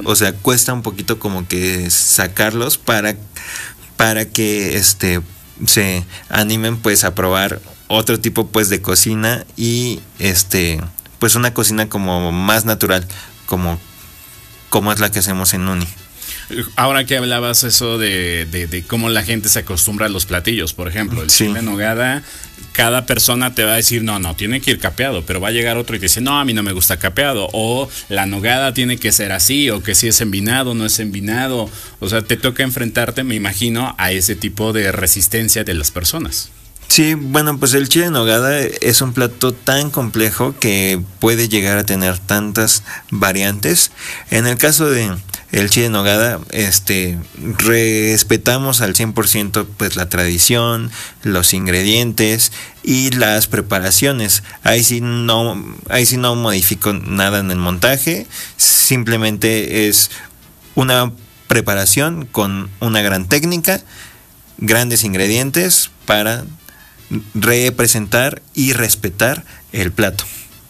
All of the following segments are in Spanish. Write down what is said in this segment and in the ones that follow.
o sea, cuesta un poquito como que sacarlos para que se animen pues a probar otro tipo pues de cocina y pues una cocina como más natural, como es la que hacemos en Uni. Ahora que hablabas eso de cómo la gente se acostumbra a los platillos, por ejemplo, el chile en nogada, cada persona te va a decir, no, tiene que ir capeado, pero va a llegar otro y te dice, no, a mí no me gusta capeado, o la nogada tiene que ser así, o que si es envinado, no es envinado, o sea, te toca enfrentarte, me imagino, a ese tipo de resistencia de las personas. Sí, bueno, pues el chile en nogada es un plato tan complejo que puede llegar a tener tantas variantes. En el caso de el chile en nogada, respetamos al 100% pues la tradición, los ingredientes y las preparaciones. Ahí sí no modifico nada en el montaje, simplemente es una preparación con una gran técnica, grandes ingredientes para representar y respetar el plato.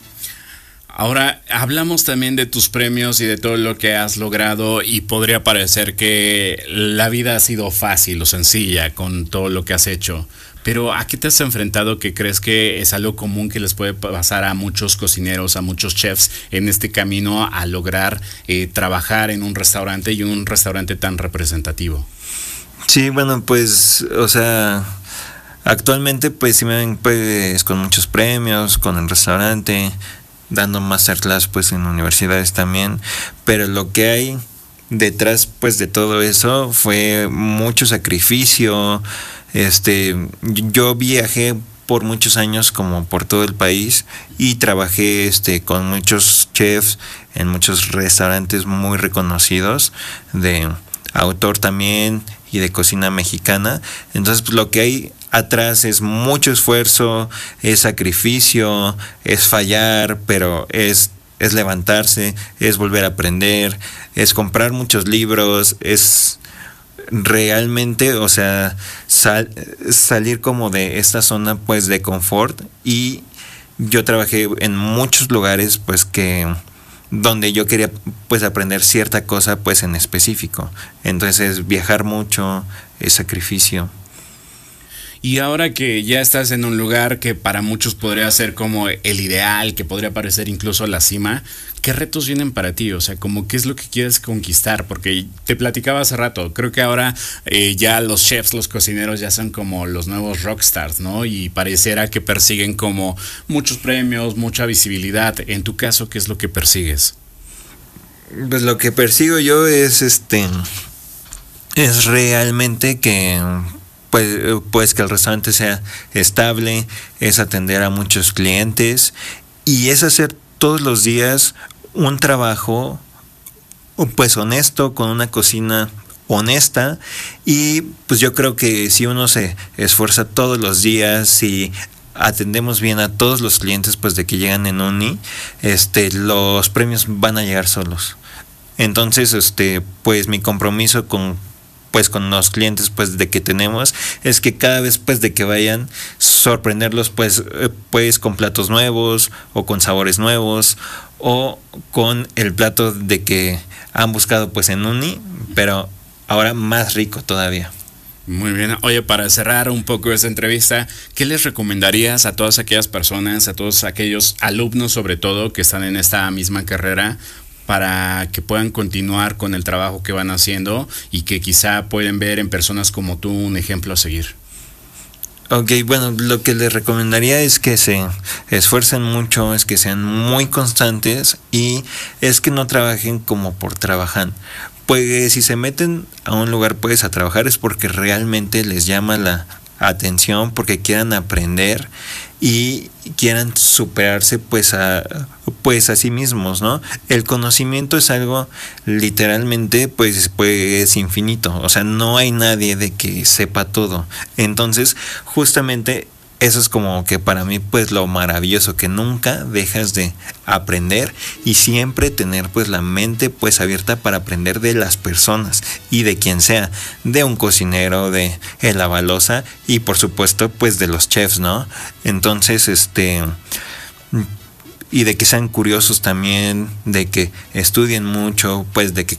Ahora, hablamos también de tus premios y de todo lo que has logrado y podría parecer que la vida ha sido fácil o sencilla con todo lo que has hecho, pero ¿a qué te has enfrentado que crees que es algo común que les puede pasar a muchos cocineros, a muchos chefs en este camino a lograr trabajar en un restaurante y un restaurante tan representativo? Sí, bueno, pues, o sea, actualmente pues sí me ven pues con muchos premios, con el restaurante, dando masterclass pues en universidades también, pero lo que hay detrás pues de todo eso fue mucho sacrificio. Yo viajé por muchos años como por todo el país y trabajé con muchos chefs en muchos restaurantes muy reconocidos de autor también y de cocina mexicana. Entonces pues, lo que hay atrás es mucho esfuerzo, es sacrificio, es fallar, pero es levantarse, es volver a aprender, es comprar muchos libros, es realmente, o sea, salir como de esta zona pues de confort. Y yo trabajé en muchos lugares pues donde yo quería pues aprender cierta cosa pues en específico. Entonces viajar mucho, es sacrificio. Y ahora que ya estás en un lugar que para muchos podría ser como el ideal, que podría parecer incluso la cima, ¿qué retos vienen para ti? O sea, como ¿qué es lo que quieres conquistar? Porque te platicaba hace rato, creo que ahora ya los chefs, los cocineros ya son como los nuevos rockstars, ¿no? Y pareciera que persiguen como muchos premios, mucha visibilidad. En tu caso, ¿qué es lo que persigues? Pues lo que persigo yo es es realmente que pues que el restaurante sea estable, es atender a muchos clientes y es hacer todos los días un trabajo pues honesto, con una cocina honesta. Y pues yo creo que si uno se esfuerza todos los días y atendemos bien a todos los clientes pues de que llegan en Uni, los premios van a llegar solos. Entonces pues mi compromiso con los clientes pues de que tenemos es que cada vez pues de que vayan, sorprenderlos pues con platos nuevos o con sabores nuevos o con el plato de que han buscado pues en Uni, pero ahora más rico todavía. Muy bien. Oye, para cerrar un poco esta entrevista, ¿qué les recomendarías a todas aquellas personas, a todos aquellos alumnos sobre todo que están en esta misma carrera, para que puedan continuar con el trabajo que van haciendo y que quizá pueden ver en personas como tú un ejemplo a seguir? Ok, bueno, lo que les recomendaría es que se esfuercen mucho, es que sean muy constantes y es que no trabajen como por trabajar. Pues si se meten a un lugar pues a trabajar es porque realmente les llama la atención, porque quieran aprender y quieran superarse pues a sí mismos, ¿no? El conocimiento es algo literalmente pues infinito, o sea, no hay nadie de que sepa todo. Entonces, justamente eso es como que para mí pues lo maravilloso, que nunca dejas de aprender y siempre tener pues la mente pues abierta para aprender de las personas y de quien sea, de un cocinero, de el avalosa y por supuesto pues de los chefs, ¿no? Entonces y de que sean curiosos también, de que estudien mucho, pues de que